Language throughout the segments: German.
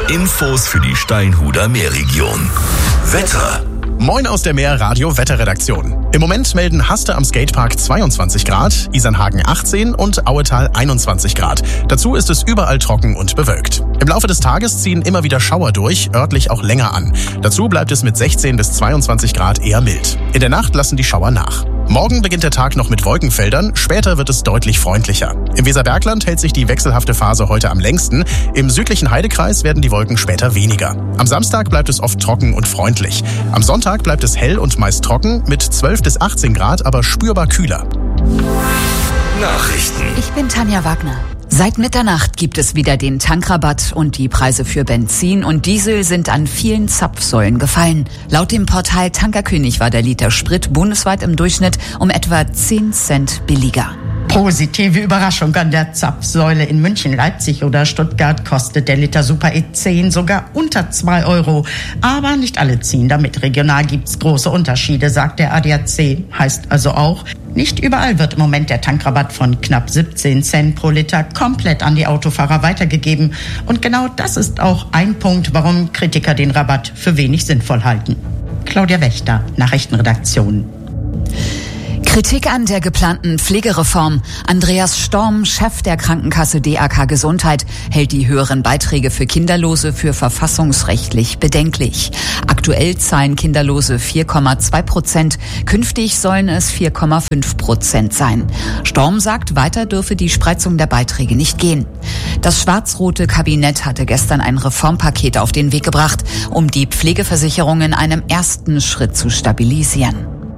Infos für die Steinhuder Meerregion. Wetter. Moin aus der Meer-Radio-Wetterredaktion. Im Moment melden Haste am Skatepark 22 Grad, Isernhagen 18 und Auetal 21 Grad. Dazu ist es überall trocken und bewölkt. Im Laufe des Tages ziehen immer wieder Schauer durch, örtlich auch länger an. Dazu bleibt es mit 16 bis 22 Grad eher mild. In der Nacht lassen die Schauer nach. Morgen beginnt der Tag noch mit Wolkenfeldern, später wird es deutlich freundlicher. Im Weserbergland hält sich die wechselhafte Phase heute am längsten. Im südlichen Heidekreis werden die Wolken später weniger. Am Samstag bleibt es oft trocken und freundlich. Am Sonntag bleibt es hell und meist trocken, mit 12 bis 18 Grad, aber spürbar kühler. Nachrichten. Ich bin Tanja Wagner. Seit Mitternacht gibt es wieder den Tankrabatt und die Preise für Benzin und Diesel sind an vielen Zapfsäulen gefallen. Laut dem Portal Tankerkönig war der Liter Sprit bundesweit im Durchschnitt um etwa 10 Cent billiger. Positive Überraschung an der Zapfsäule. In München, Leipzig oder Stuttgart kostet der Liter Super E10 sogar unter 2 Euro. Aber nicht alle ziehen damit. Regional gibt's große Unterschiede, sagt der ADAC. Heißt also auch, nicht überall wird im Moment der Tankrabatt von knapp 17 Cent pro Liter komplett an die Autofahrer weitergegeben. Und genau das ist auch ein Punkt, warum Kritiker den Rabatt für wenig sinnvoll halten. Claudia Wächter, Nachrichtenredaktion. Kritik an der geplanten Pflegereform. Andreas Storm, Chef der Krankenkasse DAK Gesundheit, hält die höheren Beiträge für Kinderlose für verfassungsrechtlich bedenklich. Aktuell zahlen Kinderlose 4,2%, künftig sollen es 4,5% sein. Storm sagt, weiter dürfe die Spreizung der Beiträge nicht gehen. Das schwarz-rote Kabinett hatte gestern ein Reformpaket auf den Weg gebracht, um die Pflegeversicherung in einem ersten Schritt zu stabilisieren.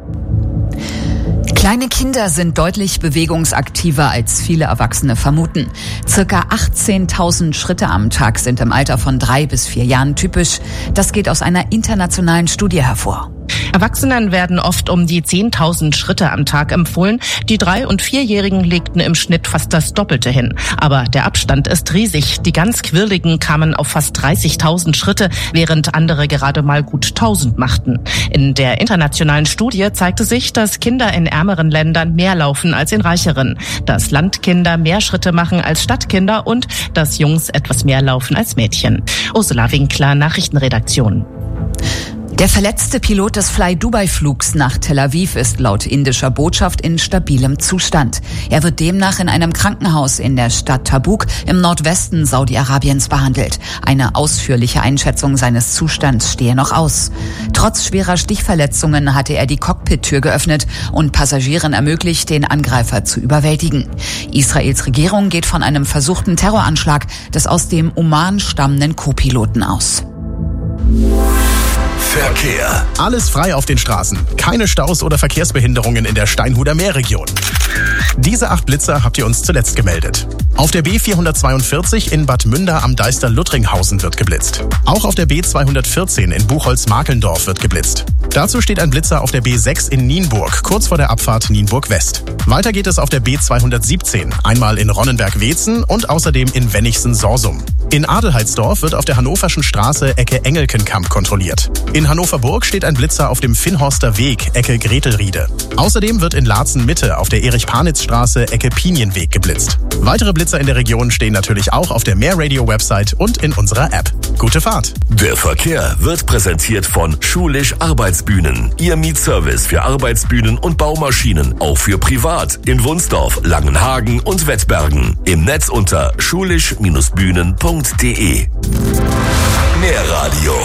Kleine Kinder sind deutlich bewegungsaktiver, als viele Erwachsene vermuten. Circa 18.000 Schritte am Tag sind im Alter von 3 bis 4 Jahren typisch. Das geht aus einer internationalen Studie hervor. Erwachsenen werden oft um die 10.000 Schritte am Tag empfohlen. Die 3- und 4-Jährigen legten im Schnitt fast das Doppelte hin. Aber der Abstand ist riesig. Die ganz Quirligen kamen auf fast 30.000 Schritte, während andere gerade mal gut 1.000 machten. In der internationalen Studie zeigte sich, dass Kinder in ärmeren Ländern mehr laufen als in reicheren, dass Landkinder mehr Schritte machen als Stadtkinder und dass Jungs etwas mehr laufen als Mädchen. Ursula Winkler, Nachrichtenredaktion. Der verletzte Pilot des Fly-Dubai-Flugs nach Tel Aviv ist laut indischer Botschaft in stabilem Zustand. Er wird demnach in einem Krankenhaus in der Stadt Tabuk im Nordwesten Saudi-Arabiens behandelt. Eine ausführliche Einschätzung seines Zustands stehe noch aus. Trotz schwerer Stichverletzungen hatte er die Cockpit-Tür geöffnet und Passagieren ermöglicht, den Angreifer zu überwältigen. Israels Regierung geht von einem versuchten Terroranschlag des aus dem Oman stammenden Co-Piloten aus. Verkehr. Alles frei auf den Straßen. Keine Staus oder Verkehrsbehinderungen in der Steinhuder Meerregion. Diese 8 Blitzer habt ihr uns zuletzt gemeldet. Auf der B442 in Bad Münder am Deister-Luttringhausen wird geblitzt. Auch auf der B214 in Buchholz-Markendorf wird geblitzt. Dazu steht ein Blitzer auf der B6 in Nienburg, kurz vor der Abfahrt Nienburg West. Weiter geht es auf der B217, einmal in Ronnenberg-Wezen und außerdem in Wenigsen-Sorsum. In Adelheidsdorf wird auf der Hannoverschen Straße Ecke Engelkenkamp kontrolliert. In Hannover-Burg steht ein Blitzer auf dem Finnhorster Weg, Ecke Gretelriede. Außerdem wird in Laatzen-Mitte auf der Erich-Panitz-Straße, Ecke Pinienweg geblitzt. Weitere Blitzer in der Region stehen natürlich auch auf der Meerradio-Website und in unserer App. Gute Fahrt! Der Verkehr wird präsentiert von Schulisch Arbeitsbühnen. Ihr Mietservice für Arbeitsbühnen und Baumaschinen, auch für privat, in Wunsdorf, Langenhagen und Wettbergen. Im Netz unter schulisch-bühnen.de. Meerradio.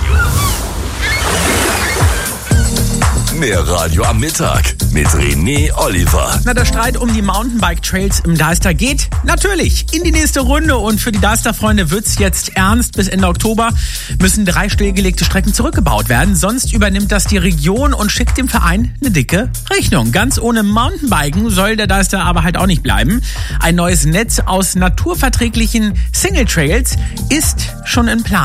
Meerradio am Mittag mit René Oliver. Na, der Streit um die Mountainbike-Trails im Deister geht natürlich in die nächste Runde und für die Deister-Freunde wird's jetzt ernst. Bis Ende Oktober müssen 3 stillgelegte Strecken zurückgebaut werden. Sonst übernimmt das die Region und schickt dem Verein eine dicke Rechnung. Ganz ohne Mountainbiken soll der Deister aber halt auch nicht bleiben. Ein neues Netz aus naturverträglichen Single-Trails ist schon in Planung.